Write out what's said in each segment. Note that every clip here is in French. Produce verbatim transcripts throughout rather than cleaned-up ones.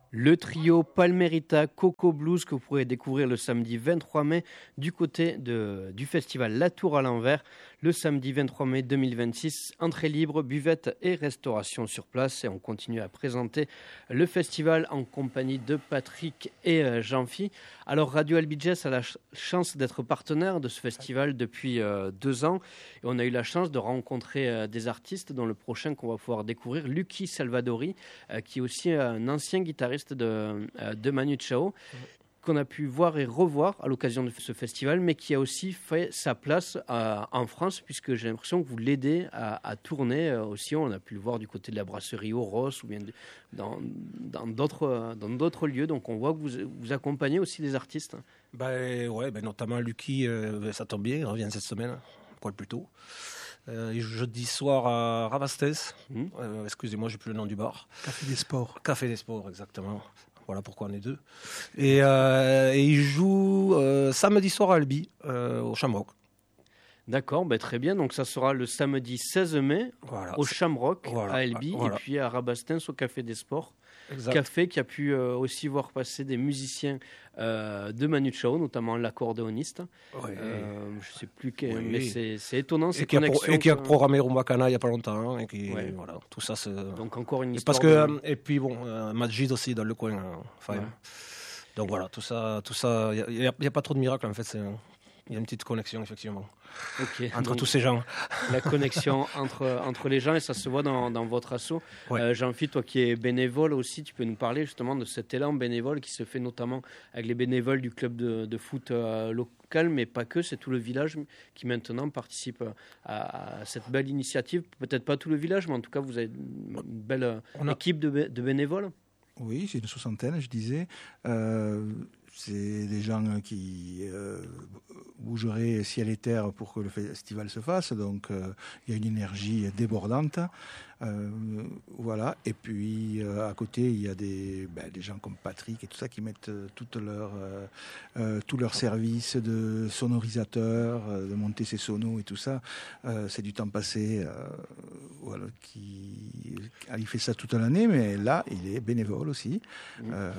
Le trio Palmerita Coco Blues que vous pourrez découvrir le samedi vingt-trois mai du côté de, du festival La Tour à l'envers. Le samedi vingt-trois mai deux mille vingt-six, entrée libre, buvette et restauration sur place. Et on continue à présenter le festival en compagnie de Patrick et euh, Jean-Phi. Alors Radio Albi Jazz a la ch- chance d'être partenaire de ce festival depuis euh, deux ans. Et on a eu la chance de rencontrer euh, des artistes dont le prochain qu'on va pouvoir découvrir, Lucky Salvadori, euh, qui est aussi un ancien guitariste de, de Manu Chao, qu'on a pu voir et revoir à l'occasion de ce festival, mais qui a aussi fait sa place à, en France, puisque j'ai l'impression que vous l'aidez à, à tourner aussi. On a pu le voir du côté de la brasserie Oros ou bien de, dans, dans, d'autres, dans d'autres lieux. Donc on voit que vous, vous accompagnez aussi des artistes. Ben, ouais, ben, notamment Lucky, euh, ça tombe bien, il revient cette semaine, quoi plus tôt. Euh, jeudi soir à Rabastens, mmh. euh, excusez-moi, j'ai plus le nom du bar. Café des Sports. Café des Sports, exactement. Voilà pourquoi on est deux. Et, euh, et il joue euh, samedi soir à Albi, euh, au Shamrock. D'accord, ben très bien. Donc ça sera le samedi seize mai voilà, au Shamrock voilà, à Albi voilà. Et puis à Rabastens au Café des Sports. Exact. Café qui a pu euh, aussi voir passer des musiciens euh, de Manu Chao, notamment l'accordéoniste. Oui. Euh, je ne sais plus, quel, oui. mais c'est, c'est étonnant ces et connexions. Qui pro, et qui a que... programmé Rumba Cana il n'y a pas longtemps. Et qui, ouais. voilà, tout ça, c'est... Donc encore une et histoire. Parce que, de... Et puis bon, euh, Majid aussi dans le coin. Enfin, ouais. Donc voilà, tout ça, tout ça, il n'y a, a, a pas trop de miracles en fait. C'est... Il y a une petite connexion, effectivement, okay, entre tous ces gens. La connexion entre, entre les gens, et ça se voit dans, dans votre asso. Ouais. Euh, Jean-Phi, toi qui es bénévole aussi, tu peux nous parler justement de cet élan bénévole qui se fait notamment avec les bénévoles du club de, de foot euh, local, mais pas que, c'est tout le village qui maintenant participe à, à cette belle initiative. Peut-être pas tout le village, mais en tout cas, vous avez une belle a... équipe de, de bénévoles. Oui, c'est une soixantaine, je disais. Euh... C'est des gens qui euh, bougeraient ciel et terre pour que le festival se fasse. Donc, euh, il y a une énergie débordante. Euh, voilà. Et puis, euh, à côté, il y a des, ben, des gens comme Patrick et tout ça qui mettent euh, toute leur, euh, euh, tout leur service de sonorisateur, euh, de monter ses sonos et tout ça. Euh, c'est du temps passé. Euh, voilà, qui, il fait ça toute l'année, mais là, il est bénévole aussi. Mmh. Euh,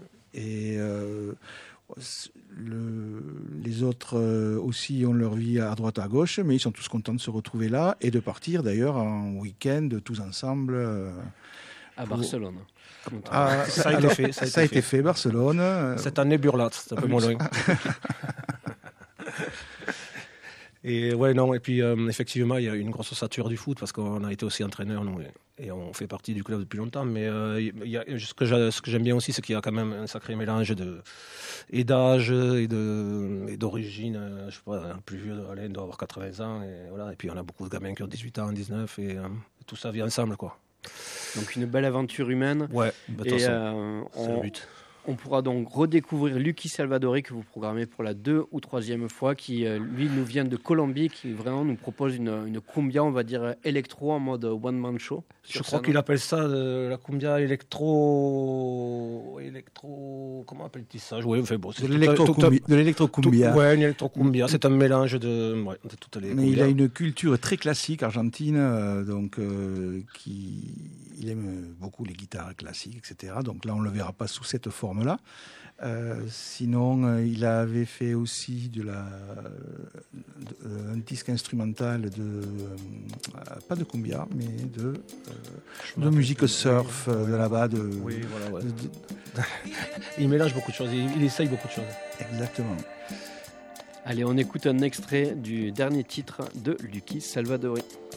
Et euh, le, les autres euh, aussi ont leur vie à droite à gauche, mais ils sont tous contents de se retrouver là et de partir d'ailleurs en week-end tous ensemble. Euh, à pour... Barcelone. Ah, ça, a alors, fait, ça a été ça a été fait, Barcelone. Cette année, Burlat, c'est un peu moins loin. Et ouais, non, et puis euh, effectivement, il y a une grosse ossature du foot parce qu'on a été aussi entraîneur, nous, et, et on fait partie du club depuis longtemps. Mais euh, il y a, ce, que ce que j'aime bien aussi, c'est qu'il y a quand même un sacré mélange de, et d'âge et, de, et d'origine. Je sais pas, le plus vieux, Alain doit avoir quatre-vingts ans. Et, voilà, et puis on a beaucoup de gamins qui ont dix-huit ans, dix-neuf, et euh, tout ça vit ensemble, quoi. Donc une belle aventure humaine. Ouais, de toute façon, euh, c'est on... le but. On pourra donc redécouvrir Lucky Salvadori que vous programmez pour la deux ou troisième fois, qui euh, lui nous vient de Colombie, qui vraiment nous propose une, une cumbia, on va dire électro en mode one man show. Je crois qu'il appelle ça de la cumbia électro, électro, comment appelle-t-il ça? Oui, enfin, bon, c'est de l'électro-cumbia. De l'électro-cumbia. Ouais, une électro-cumbia. C'est un mélange de, ouais, de toutes les. Mais cumbias. Il a une culture très classique argentine, euh, donc euh, qui, il aime beaucoup les guitares classiques, et cetera. Donc là, on le verra pas sous cette forme. Là. Euh, sinon, euh, il avait fait aussi de la, de, euh, un disque instrumental de, euh, pas de cumbia, mais de, euh, de musique surf euh, de là-bas. De, oui, voilà, ouais. de, de... il mélange beaucoup de choses, il, il essaye beaucoup de choses. Exactement. Allez, on écoute un extrait du dernier titre de Lucky Salvadori.